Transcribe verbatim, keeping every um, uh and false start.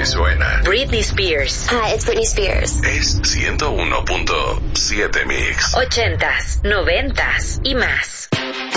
suena. Britney Spears. Hi, it's Britney Spears. Es ciento uno punto siete Mix. Ochentas, noventas y más.